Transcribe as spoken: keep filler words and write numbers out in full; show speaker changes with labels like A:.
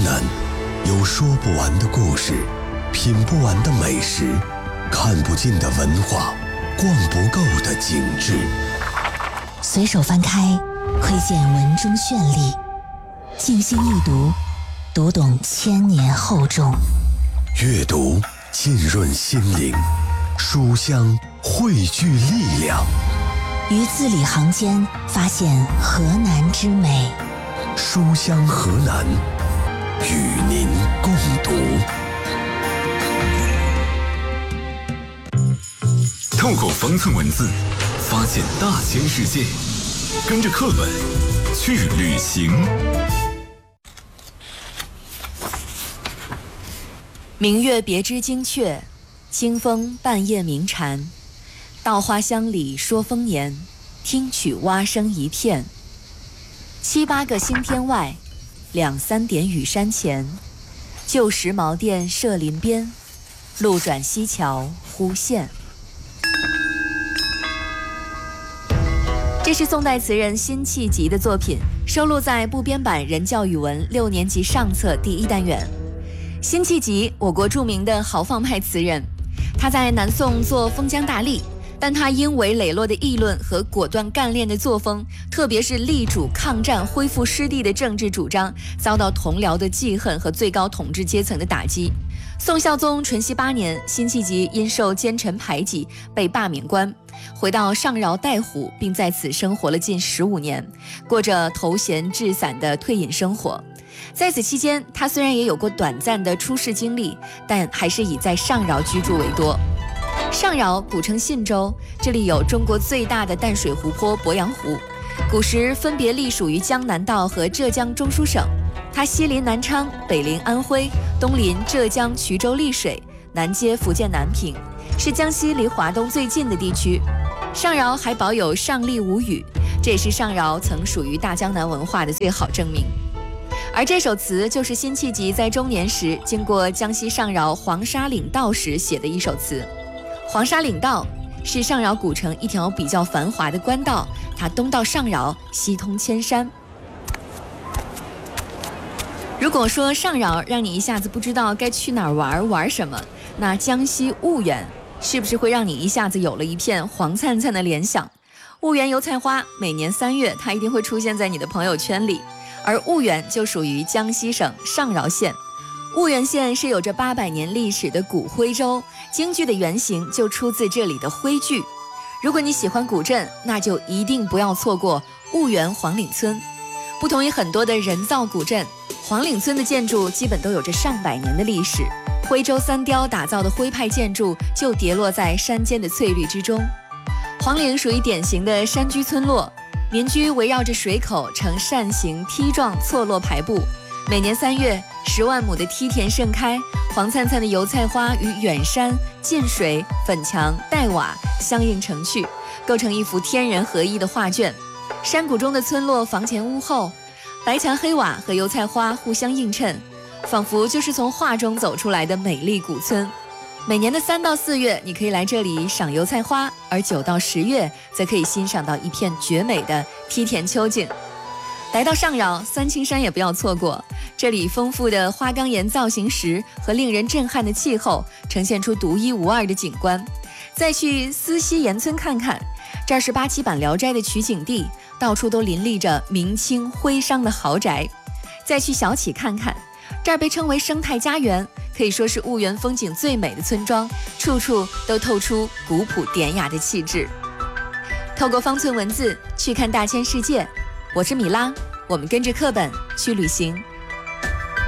A: 南有说不完的故事，品不完的美食，看不尽的文化，逛不够的景致。
B: 随手翻开，窥见文中绚丽；静心一读，读懂千年厚重。
A: 阅读浸润心灵，书香汇聚力量。
B: 于字里行间发现河南之美。
A: 书香河南，与您共读。
C: 透过方寸文字，发现大千世界，跟着课本去旅行。
D: 明月别枝惊鹊，清风半夜鸣蝉。稻花香里说丰年，听取蛙声一片。七八个星天外，两三点雨山前。旧时茅店社林边，路转溪桥忽见。这是宋代词人辛弃疾的作品，收录在部编版人教语文六年级上册第一单元。辛弃疾，我国著名的豪放派词人，他在南宋做封疆大吏，但他因为磊落的议论和果断干练的作风，特别是力主抗战、恢复失地的政治主张，遭到同僚的记恨和最高统治阶层的打击。宋孝宗淳熙八年，辛弃疾因受奸臣排挤被罢免官，回到上饶带湖，并在此生活了近十五年，过着头衔置散的退隐生活。在此期间，他虽然也有过短暂的出仕经历，但还是以在上饶居住为多。上饶古称信州，这里有中国最大的淡水湖泊鄱阳湖，古时分别隶属于江南道和浙江中书省。它西临南昌，北临安徽，东临浙江衢州丽水，南接福建南平，是江西离华东最近的地区。上饶还保有上吏五语，这也是上饶曾属于大江南文化的最好证明。而这首词就是辛弃疾在中年时经过江西上饶黄沙岭道时写的一首词。黄沙岭道是上饶古城一条比较繁华的官道，它东到上饶，西通千山。如果说上饶让你一下子不知道该去哪儿玩玩什么，那江西婺源是不是会让你一下子有了一片黄灿灿的联想？婺源油菜花每年三月它一定会出现在你的朋友圈里，而婺源就属于江西省上饶县。婺源县是有着八百年历史的古徽州，京剧的原型就出自这里的徽剧。如果你喜欢古镇，那就一定不要错过婺源黄岭村。不同于很多的人造古镇，黄岭村的建筑基本都有着上百年的历史，徽州三雕打造的徽派建筑就跌落在山间的翠绿之中。黄岭属于典型的山居村落，民居围绕着水口呈扇形梯状错落排布。每年三月，十万亩的梯田盛开，黄灿灿的油菜花与远山、近水、粉墙、黛瓦相映成趣，构成一幅天人合一的画卷。山谷中的村落房前屋后，白墙黑瓦和油菜花互相映衬，仿佛就是从画中走出来的美丽古村。每年的三到四月，你可以来这里赏油菜花，而九到十月则可以欣赏到一片绝美的梯田秋景。来到上饶，三清山也不要错过，这里丰富的花岗岩造型石和令人震撼的气候，呈现出独一无二的景观。再去思溪岩村看看，这儿是八七版《聊斋》的取景地，到处都林立着明清徽商的豪宅。再去小启看看，这儿被称为生态家园，可以说是婺源风景最美的村庄，处处都透出古朴典雅的气质。透过方寸文字去看大千世界，我是米拉，我们跟着课本去旅行。